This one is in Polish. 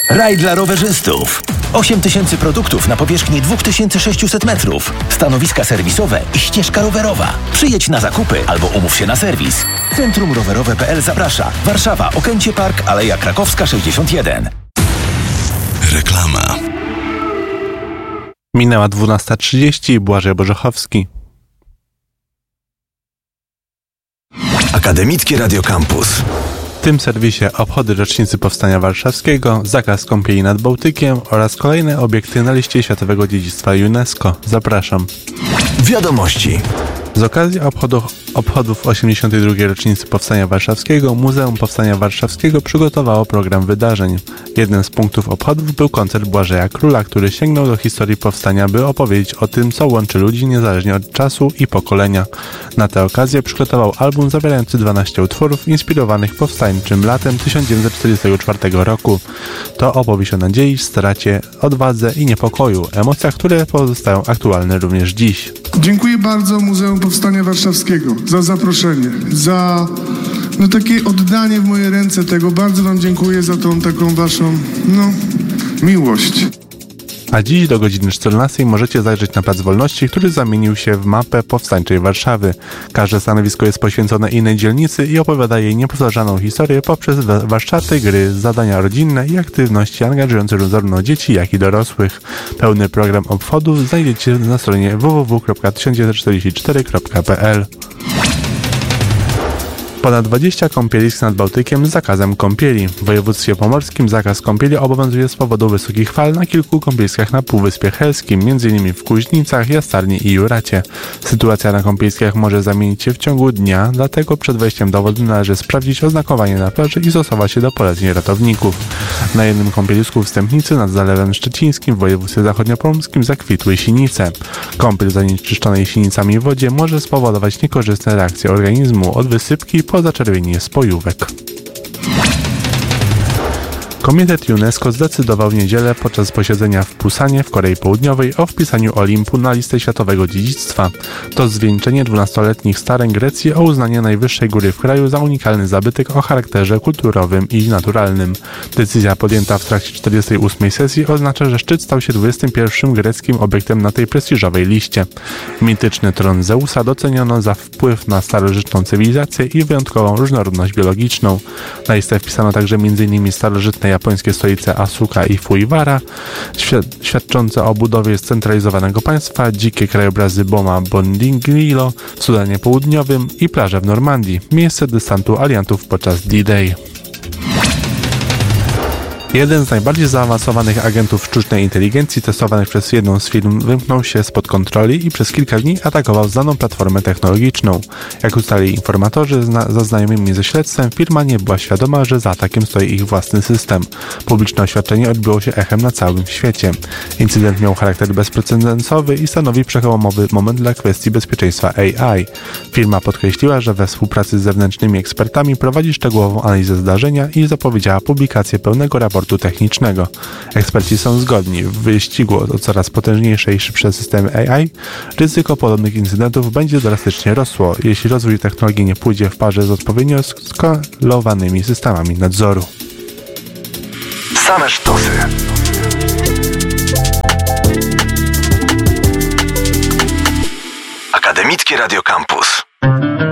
Raj dla rowerzystów. 8000 produktów na powierzchni 2600 metrów. Stanowiska serwisowe i ścieżka rowerowa. Przyjedź na zakupy albo umów się na serwis. Centrum Rowerowe.pl zaprasza. Warszawa, Okęcie Park, Aleja Krakowska 61. Reklama. Minęła 12:30. Błażej Bożechowski. Akademickie Radio Campus. W tym serwisie obchody rocznicy Powstania Warszawskiego, zakaz kąpieli nad Bałtykiem oraz kolejne obiekty na liście Światowego Dziedzictwa UNESCO. Zapraszam. Wiadomości. Z okazji obchodów 82. rocznicy Powstania Warszawskiego Muzeum Powstania Warszawskiego przygotowało program wydarzeń. Jednym z punktów obchodów był koncert Błażeja Króla, który sięgnął do historii powstania, by opowiedzieć o tym, co łączy ludzi niezależnie od czasu i pokolenia. Na tę okazję przygotował album zawierający 12 utworów inspirowanych powstańczym latem 1944 roku. To opowieść o nadziei, stracie, odwadze i niepokoju, emocjach, które pozostają aktualne również dziś. Dziękuję bardzo Muzeum Powstania Warszawskiego za zaproszenie, za takie oddanie w moje ręce tego. Bardzo wam dziękuję za tą taką waszą, miłość. A dziś do godziny 14 możecie zajrzeć na Plac Wolności, który zamienił się w mapę powstańczej Warszawy. Każde stanowisko jest poświęcone innej dzielnicy i opowiada jej niepowtarzaną historię poprzez warsztaty, gry, zadania rodzinne i aktywności angażujące zarówno dzieci, jak i dorosłych. Pełny program obchodów znajdziecie na stronie www.1944.pl. Ponad 20 kąpielisk nad Bałtykiem z zakazem kąpieli. W województwie pomorskim zakaz kąpieli obowiązuje z powodu wysokich fal na kilku kąpieliskach na Półwyspie Helskim, m.in. w Kuźnicach, Jastarni i Juracie. Sytuacja na kąpieliskach może zamienić się w ciągu dnia, dlatego przed wejściem do wody należy sprawdzić oznakowanie na plaży i stosować się do poleceń ratowników. Na jednym kąpielisku w Stępnicy nad Zalewem Szczecińskim w województwie zachodniopomorskim zakwitły sinice. Kąpiel w zanieczyszczonej sinicami wodzie może spowodować niekorzystne reakcje organizmu od wysypki po zaczerwienienie spojówek. Komitet UNESCO zdecydował w niedzielę podczas posiedzenia w Pusanie w Korei Południowej o wpisaniu Olimpu na listę Światowego Dziedzictwa. To zwieńczenie 12-letnich starań Grecji o uznanie najwyższej góry w kraju za unikalny zabytek o charakterze kulturowym i naturalnym. Decyzja podjęta w trakcie 48. sesji oznacza, że szczyt stał się 21. greckim obiektem na tej prestiżowej liście. Mityczny tron Zeusa doceniono za wpływ na starożytną cywilizację i wyjątkową różnorodność biologiczną. Na listę wpisano także m.in. starożytne japońskie stolice Asuka i Fujiwara, świadczące o budowie scentralizowanego państwa, dzikie krajobrazy Boma Bondiglio w Sudanie Południowym i plaże w Normandii, miejsce desantu aliantów podczas D-Day. Jeden z najbardziej zaawansowanych agentów sztucznej inteligencji testowanych przez jedną z firm wymknął się spod kontroli i przez kilka dni atakował znaną platformę technologiczną. Jak ustalili informatorzy zaznajomymi ze śledztwem, firma nie była świadoma, że za atakiem stoi ich własny system. Publiczne oświadczenie odbiło się echem na całym świecie. Incydent miał charakter bezprecedensowy i stanowi przełomowy moment dla kwestii bezpieczeństwa AI. Firma podkreśliła, że we współpracy z zewnętrznymi ekspertami prowadzi szczegółową analizę zdarzenia i zapowiedziała publikację pełnego raportu technicznego. Eksperci są zgodni. W wyścigu o coraz potężniejsze i szybsze systemy AI ryzyko podobnych incydentów będzie drastycznie rosło, jeśli rozwój technologii nie pójdzie w parze z odpowiednio skalowanymi systemami nadzoru. Same sztosy. Akademickie Radio Campus.